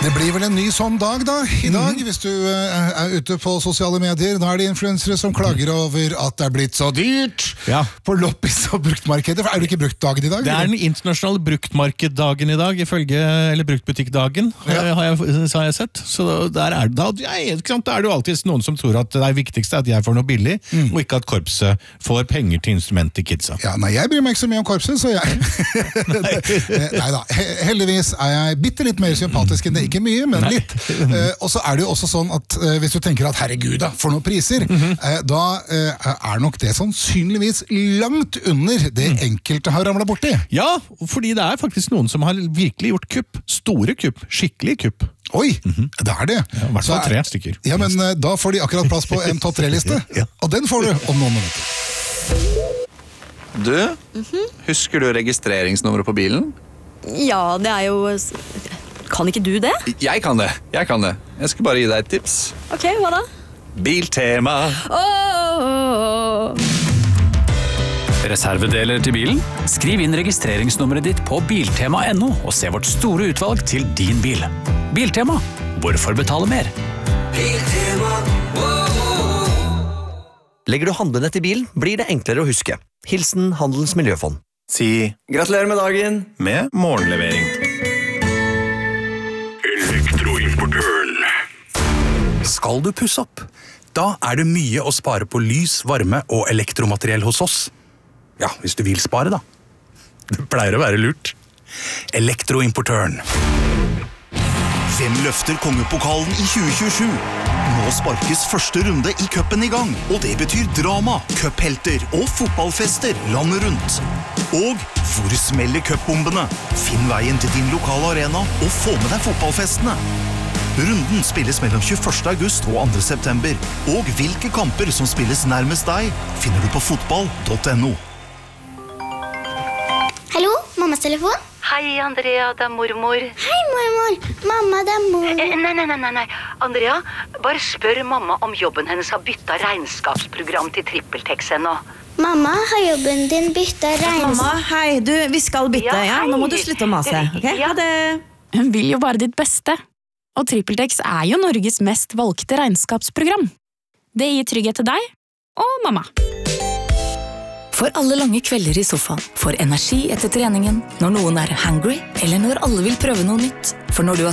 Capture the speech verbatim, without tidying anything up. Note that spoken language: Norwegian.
Det blir vel en ny sånn dag da, i dag, mm. hvis du uh, er ute på sosiale medier. Da er det influensere som klager over at det er blitt så dyrt ja. på loppis og bruktmarkedet. For er det ikke bruktdagen i dag? Det er den internasjonale bruktmarkeddagen i dag, ifølge, eller bruktbutikkdagen, ja. har, jeg, har jeg sett. Så der er det da, jeg, ikke sant, da er det jo alltid noen som tror at det er viktigste at jeg får noe billig, mm. og ikke at korpset får penger til instrument til kidsa. Ja, nei, jeg bryr meg ikke så mye om korpset, så jeg... nei da, heldigvis er jeg bitte litt mer sympatisk enn det. Ikke mye, men Nei. litt. Uh, og så er det jo også sånn at uh, hvis du tenker at herregud da, for noen priser, mm-hmm. uh, da uh, er nok det sannsynligvis langt under det mm. enkelte har ramlet borti. Ja, fordi det er faktisk noen som har virkelig gjort kupp. Store kupp. Skikkelig kupp. Oi, mm-hmm. det er det. Ja, i hvert fall tre stykker. Ja, men uh, da får de akkurat plass på en topp tre-liste. ja. Og den får du om noen minutter. Du, mm-hmm. husker du registreringsnummeret på bilen? Ja, det er jo... Kan ikke du det? Jeg kan det, jeg kan det. Jeg skal bare gi deg et tips. Ok, hva da? Biltema. Oh! Reservedeler til bilen? Skriv inn registreringsnummeret ditt på biltema punktum no og se vårt store utvalg til din bil. Biltema. Hvorfor betale mer? Biltema. Legger du handlene til bilen, blir det enklere å huske. Hilsen Handelens Miljøfond. Si gratulerer med dagen med morgenlevering. Elektroimportøren. Skal du pusse opp? Da er det mye å spare på lys, varme og elektromateriell hos oss. Ja, hvis du vil spare da. Det pleier å være lurt. Elektroimportøren. Hvem løfter kongepokalen i tjue tjuesju? Nå sparkes første runde i cupen i gang, og det betyr drama, cuphelter og fotballfester landet rundt. Og hvor smeller cupbombene? Finn veien til din lokale arena og få med deg fotballfestene. Runden spilles mellom tjueførste august og andre september, og hvilke kamper som spilles nærmest deg, finner du på fotball punktum no. Hallo, mammas telefon? Hei, Andrea, det er mormor. Hei, mormor. Mamma, det er mormor. Eh, nei, nei, nei, nei. Andrea, bare spør mamma om jobben hennes har byttet regnskapsprogram til TrippelTex ennå. Mamma, har jobben din byttet regnskap? Mamma, hei, du, vi skal bytte, ja? ja? Nå må du slutte å mase, ok? Ja, det... Hun vil jo bare ditt beste. Og TrippelTex er jo Norges mest valgte regnskapsprogram. Det gir trygghet til deg og mamma. For alle lange kvelder i sofaen, for energi etter treningen, når noen er hungry, eller når alle vil prøve noe nytt. For når du har